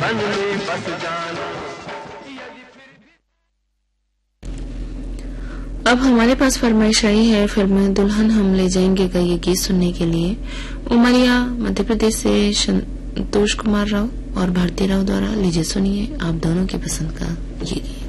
मन में बस जाना। अब हमारे पास फरमाइश आई है फिल्म दुल्हन हम ले जाएंगे का ये गीत सुनने के लिए। उमरिया मध्य प्रदेश से संतोष कुमार राव और भारती राव द्वारा। लीजिए सुनिए आप दोनों की पसंद का ये गीत।